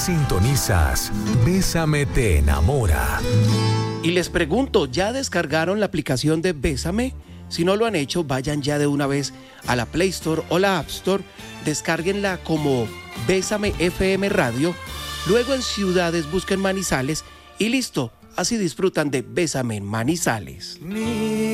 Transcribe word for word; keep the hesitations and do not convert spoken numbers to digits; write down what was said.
Sintonizas Bésame te enamora. Y les pregunto, ¿ya descargaron la aplicación de Bésame? Si no lo han hecho, vayan ya de una vez a la Play Store o la App Store, descárguenla como Bésame F M Radio, luego en ciudades busquen Manizales y listo, así disfrutan de Bésame en Manizales.